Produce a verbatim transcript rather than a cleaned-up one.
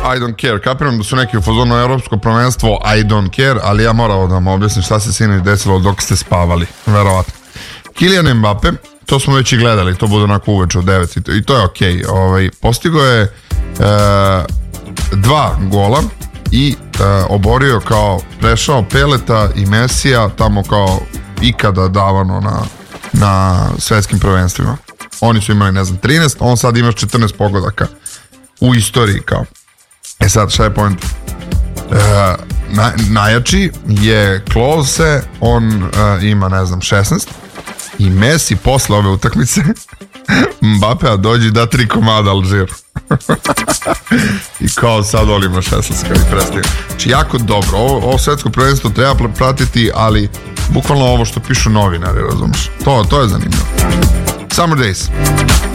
I don't care. Kapiram da su neki u fazonu evropsko prvenstvo I don't care, ali ja moram da vam objasnim šta se sinoć desilo dok ste spavali, verovatno. Kylian Mbappe, to smo već i gledali, to bude onako uveče u devet i to, i to je okej. Okay. Ovaj, postigo je e, dva gola i e, oborio kao prešao Peleta i Mesija tamo kao ikada davano na, na svetskim prvenstvima. Oni su imali, ne znam, trinaest, on sad ima četrnaest pogodaka u istoriji kao. E sad, šta je point? E, na, najjači je Klose, on e, ima, ne znam, šesnaest i Messi posle ove utakmice Mbappea dođi da tri komada Alžiru. I kao sad on ima šesnaest kao i predstavlja. Znači jako dobro, ovo, ovo svetsko prvenstvo treba pratiti, ali bukvalno ovo što pišu novinari, razumiješ? To, to je zanimljivo. Summer Days.